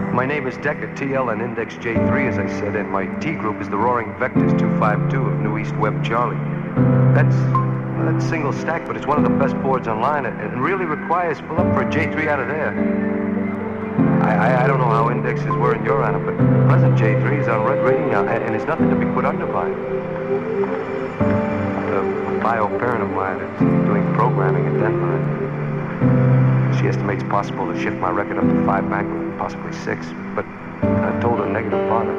My name is Decker, TL and Index J3, as I said, and my T group is the Roaring Vectors 252 of New East Web Charlie. That's single stack, but it's one of the best boards online. It really requires pull up for a J3 out of there. I don't know how indexes were in your honor, but present J3 is on Red Radio, and there's nothing to be put under by it. A bio parent of mine is doing programming in Denver. She estimates possible to shift my record up to 5 bankroll, possibly 6, but I told her negative father.